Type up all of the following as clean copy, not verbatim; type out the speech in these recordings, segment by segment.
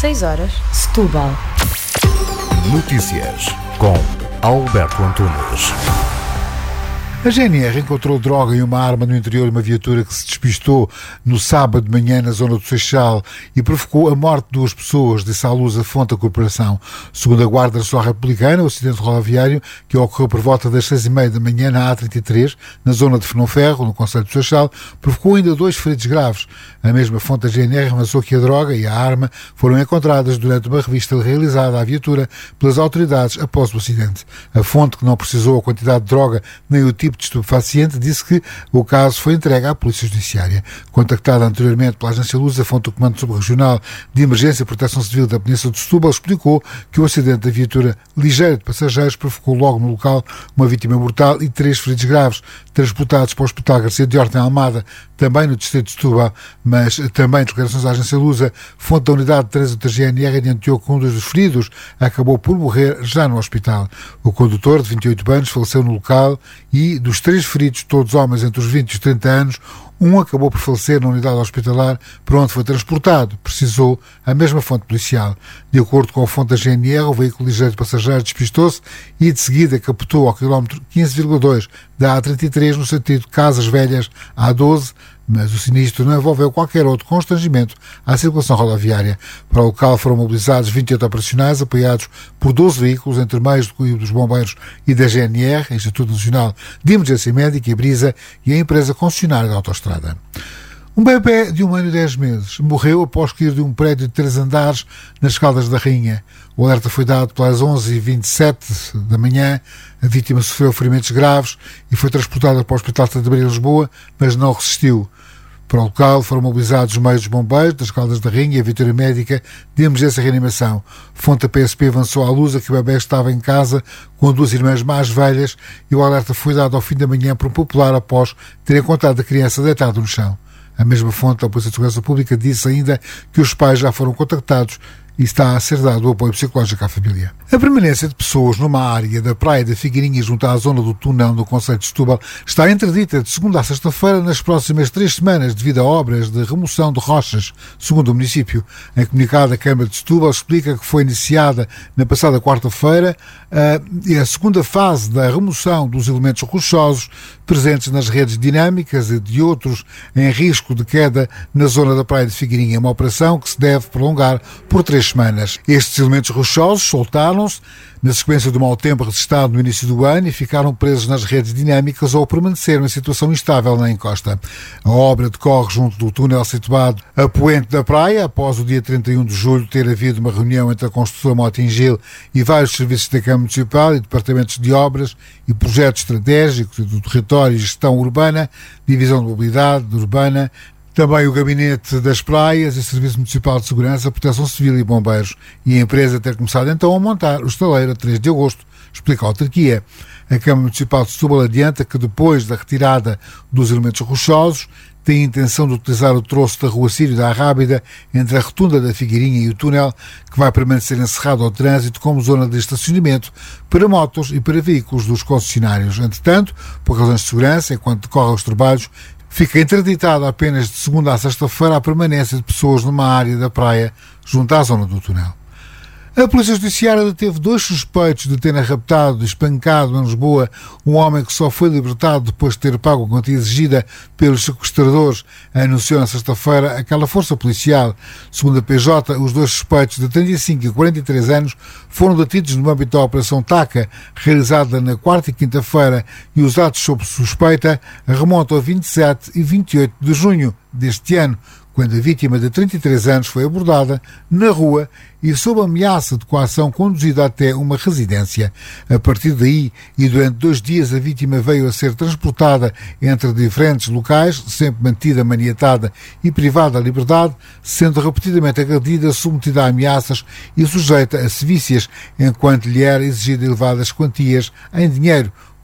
6h, Setúbal. Notícias com Alberto Antunes. A GNR encontrou droga e uma arma no interior de uma viatura que se despistou no sábado de manhã na zona do Seixal e provocou a morte de 2 pessoas, disse à luz a fonte da corporação. Segundo a Guarda Nacional Republicana, o acidente rodoviário, que ocorreu por volta das 6h30 da manhã na A33, na zona de Fernãoferro, no concelho do Seixal, provocou ainda 2 feridos graves. A mesma fonte da GNR avançou que a droga e a arma foram encontradas durante uma revista realizada à viatura pelas autoridades após o acidente. A fonte, que não precisou a quantidade de droga nem o tipo de estupefaciente, disse que o caso foi entregue à Polícia Judiciária. Contactada anteriormente pela Agência Luz, a fonte do Comando Subregional de Emergência e Proteção Civil da Península de Setúbal explicou que o acidente da viatura ligeira de passageiros provocou logo no local uma vítima mortal e 3 feridos graves, transportados para o Hospital Garcia de Horta em Almada, também no distrito de Setúbal, mas também declarações à Agência Lusa. Fonte da unidade de trânsito da GNR adiantou que um dos feridos acabou por morrer já no hospital. O condutor, de 28 anos, faleceu no local e, dos 3 feridos, todos homens entre os 20 e os 30 anos, um acabou por falecer na unidade hospitalar para onde foi transportado, precisou a mesma fonte policial. De acordo com a fonte da GNR, o veículo ligeiro de passageiros despistou-se e de seguida capotou ao quilómetro 15,2 da A33 no sentido Casas Velhas A12, mas o sinistro não envolveu qualquer outro constrangimento à circulação rodoviária. Para o local foram mobilizados 28 operacionais, apoiados por 12 veículos, entre meios dos bombeiros e da GNR, Instituto Nacional de Emergência Médica, a Brisa e a empresa concessionária da autoestrada. Um bebê de 1 ano e 10 meses morreu após cair de um prédio de 3 andares nas Caldas da Rainha. O alerta foi dado pelas 11h27 da manhã. A vítima sofreu ferimentos graves e foi transportada para o Hospital de Santa Maria de Lisboa, mas não resistiu. Para o local foram mobilizados os meios dos bombeiros das Caldas da Rainha e a viatura médica de emergência e reanimação. Fonte da PSP avançou à luz a que o bebê estava em casa com 2 irmãs mais velhas e o alerta foi dado ao fim da manhã por um popular após ter encontrado a criança deitada no chão. A mesma fonte da Polícia de Segurança Pública disse ainda que os pais já foram contactados e está a ser dado o apoio psicológico à família. A permanência de pessoas numa área da Praia da Figueirinha junto à zona do Tunão do concelho de Setúbal está interdita de segunda a sexta-feira nas próximas 3 semanas devido a obras de remoção de rochas, segundo o município. Em comunicado, a Câmara de Setúbal explica que foi iniciada na passada quarta-feira a segunda fase da remoção dos elementos rochosos presentes nas redes dinâmicas e de outros em risco de queda na zona da Praia de Figueirinha, uma operação que se deve prolongar por 3 semanas. Estes elementos rochosos soltaram-se na sequência do mau tempo registrado no início do ano e ficaram presos nas redes dinâmicas ou permaneceram em situação instável na encosta. A obra decorre junto do túnel situado a poente da praia, após o dia 31 de julho ter havido uma reunião entre a Construtora Mota-Ingil e vários serviços da Câmara Municipal e departamentos de obras e projetos estratégicos do território e gestão urbana, divisão de mobilidade urbana, também o Gabinete das Praias e Serviço Municipal de Segurança, Proteção Civil e Bombeiros, e a empresa ter começado então a montar o estaleiro a 3 de agosto, explica a autarquia. A Câmara Municipal de Setúbal adianta que depois da retirada dos elementos rochosos, tem a intenção de utilizar o troço da Rua Sírio da Arrábida entre a rotunda da Figueirinha e o túnel, que vai permanecer encerrado ao trânsito como zona de estacionamento para motos e para veículos dos concessionários. Entretanto, por razões de segurança, enquanto decorrem os trabalhos, fica interditada apenas de segunda a sexta-feira a permanência de pessoas numa área da praia junto à zona do túnel. A Polícia Judiciária deteve 2 suspeitos de terem raptado e espancado em Lisboa um homem que só foi libertado depois de ter pago a quantia exigida pelos sequestradores, anunciou na sexta-feira aquela força policial. Segundo a PJ, os 2 suspeitos de 35 e 43 anos foram detidos no âmbito da Operação TACA, realizada na quarta e quinta-feira, e os atos sob suspeita remontam a 27 e 28 de junho deste ano, quando a vítima de 33 anos foi abordada na rua e sob ameaça de coação conduzida até uma residência. A partir daí e durante 2 dias a vítima veio a ser transportada entre diferentes locais, sempre mantida maniatada e privada da liberdade, sendo repetidamente agredida, submetida a ameaças e sujeita a sevícias, enquanto lhe era exigida elevadas quantias em dinheiro,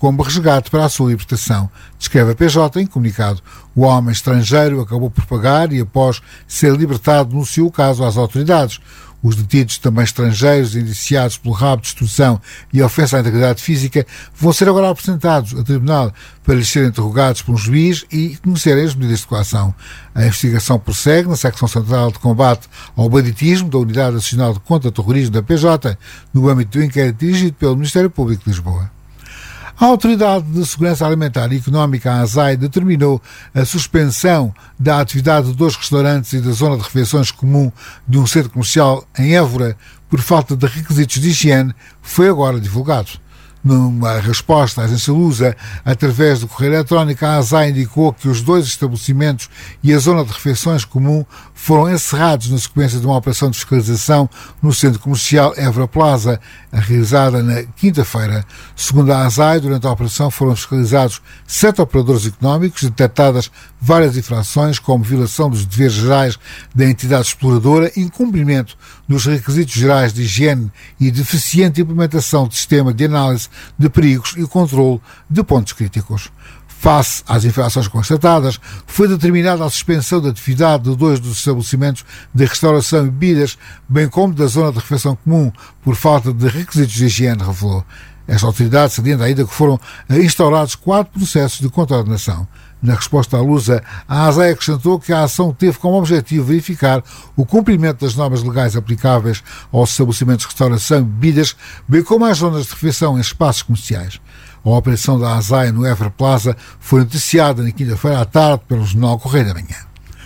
como resgate para a sua libertação. Descreve a PJ em comunicado. O homem estrangeiro acabou por pagar e, após ser libertado, denunciou o caso às autoridades. Os detidos, também estrangeiros, indiciados pelo rabo de extorsão e ofensa à integridade física, vão ser agora apresentados a tribunal para lhes serem interrogados por um juiz e conhecerem as medidas de coação. A investigação prossegue na Secção Central de Combate ao Banditismo da Unidade Nacional de Contra-Terrorismo da PJ, no âmbito do inquérito dirigido pelo Ministério Público de Lisboa. A Autoridade de Segurança Alimentar e Económica, a ASAI, determinou a suspensão da atividade de 2 restaurantes e da zona de refeições comum de um centro comercial em Évora por falta de requisitos de higiene, foi agora divulgado. Numa resposta à agência Lusa, através do correio eletrónico, a ASAI indicou que os 2 estabelecimentos e a zona de refeições comum foram encerrados na sequência de uma operação de fiscalização no centro comercial Évora Plaza, realizada na quinta-feira. Segundo a ASAI, durante a operação foram fiscalizados 7 operadores económicos, detectadas várias infrações, como violação dos deveres gerais da entidade exploradora, incumprimento dos requisitos gerais de higiene e deficiente implementação de sistema de análise de perigos e controle de pontos críticos. Face às infrações constatadas, foi determinada a suspensão da atividade de 2 dos estabelecimentos de restauração e bebidas, bem como da zona de refeição comum, por falta de requisitos de higiene, revelou. Esta autoridade salienta ainda que foram instaurados 4 processos de contraordenação. Na resposta à Lusa, a ASAI acrescentou que a ação teve como objetivo verificar o cumprimento das normas legais aplicáveis aos estabelecimentos de restauração e bebidas, bem como às zonas de refeição em espaços comerciais. A operação da ASAI no Évora Plaza foi noticiada na quinta-feira à tarde pelo Jornal Correio da Manhã.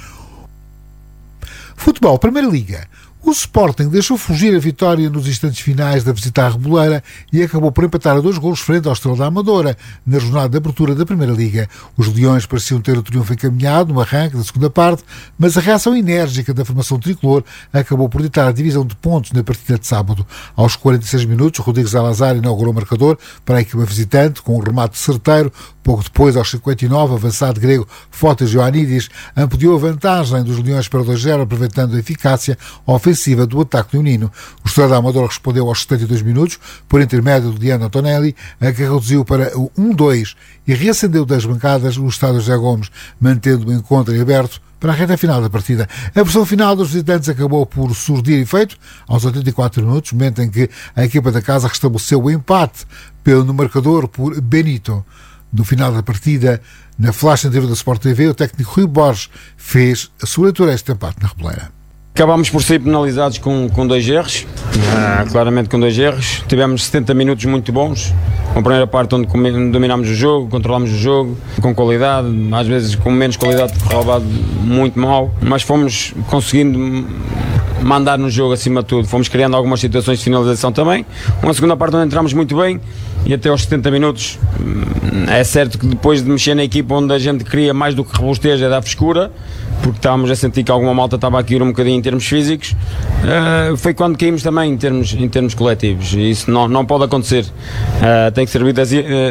Futebol, Primeira Liga. O Sporting deixou fugir a vitória nos instantes finais da visita à Reboleira e acabou por empatar a 2 golos frente ao Estrela da Amadora, na jornada de abertura da Primeira Liga. Os Leões pareciam ter o triunfo encaminhado no arranque da segunda parte, mas a reação enérgica da formação tricolor acabou por ditar a divisão de pontos na partida de sábado. Aos 46 minutos, Rodrigo Salazar inaugurou o marcador para a equipa visitante, com um remate certeiro. Pouco depois, aos 59, o avançado grego Fotis Ioannidis ampliou a vantagem dos Leões para 2-0, aproveitando a eficácia ofensiva do ataque leonino. O Estrela da Amadora respondeu aos 72 minutos, por intermédio de Diana Antonelli, a que reduziu para o 1-2 e reacendeu das bancadas o estádio José Gomes, mantendo o encontro em aberto para a reta final da partida. A versão final dos visitantes acabou por surtir efeito aos 84 minutos, momento em que a equipa da casa restabeleceu o empate no marcador por Benito. No final da partida, na flash na TV da Sport TV, o técnico Rui Borges fez a sua leitura a este empate na Reboleira. Acabámos por ser penalizados com 2 erros, claramente com 2 erros. Tivemos 70 minutos muito bons, com a primeira parte onde dominámos o jogo, controlámos o jogo com qualidade, às vezes com menos qualidade, relevado muito mal, mas fomos conseguindo mandar no jogo acima de tudo. Fomos criando algumas situações de finalização também. Uma segunda parte onde entramos muito bem e até aos 70 minutos é certo que depois de mexer na equipa onde a gente queria mais do que robusteja, dar frescura, porque estávamos a sentir que alguma malta estava a cair um bocadinho em termos físicos, foi quando caímos também em termos coletivos. Isso não pode acontecer. Tem que servir de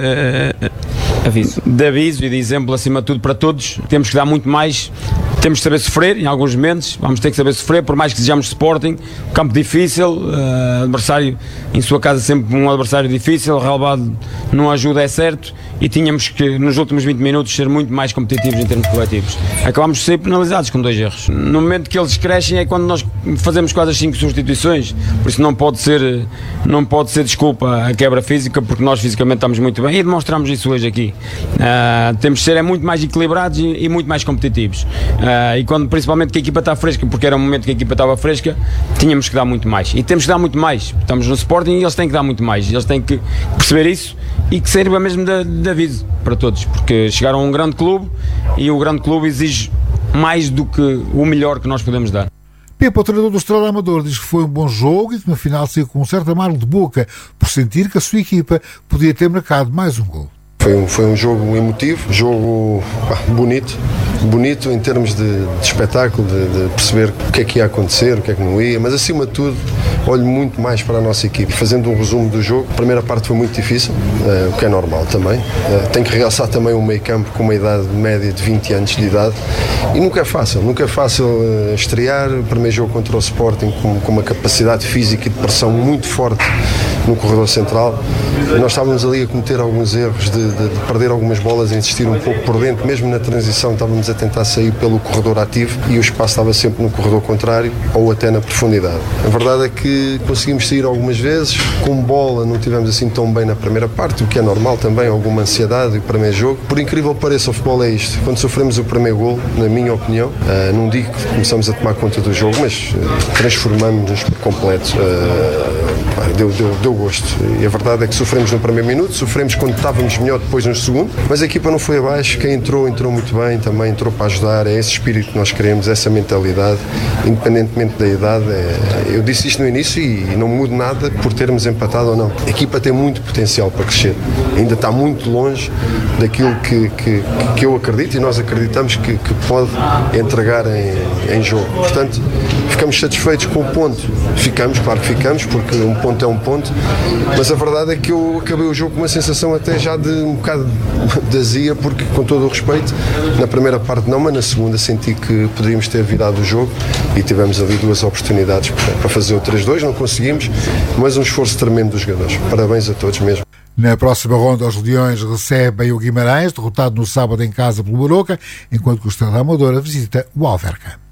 aviso e de exemplo acima de tudo para todos. Temos que dar muito mais. Temos que saber sofrer em alguns momentos, vamos ter que saber sofrer, por mais que sejamos Sporting, campo difícil, adversário em sua casa sempre um adversário difícil, relevado não ajuda, é certo, e tínhamos que nos últimos 20 minutos ser muito mais competitivos em termos coletivos. Acabámos de ser penalizados com 2 erros. No momento que eles crescem é quando nós fazemos quase as 5 substituições, por isso não pode ser desculpa a quebra física, porque nós fisicamente estamos muito bem e demonstramos isso hoje aqui. Temos de ser muito mais equilibrados e muito mais competitivos. E quando principalmente que a equipa está fresca, porque era um momento que a equipa estava fresca, tínhamos que dar muito mais, e temos que dar muito mais. Estamos no Sporting e eles têm que dar muito mais, eles têm que perceber isso e que sirva mesmo de aviso para todos, porque chegaram a um grande clube e o grande clube exige mais do que o melhor que nós podemos dar. Pepe, o treinador do Estrela da Amadora, diz que foi um bom jogo e que no final saiu com um certo amargo de boca por sentir que a sua equipa podia ter marcado mais um gol. Foi um jogo emotivo, jogo bonito em termos de espetáculo, de perceber o que é que ia acontecer, o que é que não ia, mas acima de tudo olho muito mais para a nossa equipe. Fazendo um resumo do jogo, a primeira parte foi muito difícil, o que é normal também. Tem que realçar também um meio campo com uma idade média de 20 anos de idade e nunca é fácil estrear o primeiro jogo contra o Sporting com uma capacidade física e de pressão muito forte no corredor central. Nós estávamos ali a cometer alguns erros de perder algumas bolas, a insistir um pouco por dentro, mesmo na transição estávamos a tentar sair pelo corredor ativo e o espaço estava sempre no corredor contrário ou até na profundidade. A verdade é que conseguimos sair algumas vezes, com bola não tivemos assim tão bem na primeira parte, o que é normal também, alguma ansiedade, o primeiro jogo. Por incrível que pareça, o futebol é isto. Quando sofremos o primeiro gol, na minha opinião, não digo que começamos a tomar conta do jogo, mas transformamos-nos por completo. Deu gosto. E a verdade é que sofremos no primeiro minuto, sofremos quando estávamos melhor depois no segundo, mas a equipa não foi abaixo, quem entrou muito bem, também entrou para ajudar, é esse espírito que nós queremos, essa mentalidade, independentemente da idade. Eu disse isto no início e não mudo nada por termos empatado ou não. A equipa tem muito potencial para crescer, ainda está muito longe daquilo que eu acredito e nós acreditamos que pode entregar em jogo. Portanto, ficamos satisfeitos com o ponto. Claro que ficamos, porque um ponto é um ponto, mas a verdade é que eu acabei o jogo com uma sensação até já de um bocado de azia, porque, com todo o respeito, na primeira parte não, mas na segunda senti que poderíamos ter virado o jogo e tivemos ali duas oportunidades para fazer o 3-2, não conseguimos, mas um esforço tremendo dos jogadores. Parabéns a todos mesmo. Na próxima ronda, os Leões recebem o Guimarães, derrotado no sábado em casa pelo Aroca, enquanto que o Estrela da Amadora visita o Alverca.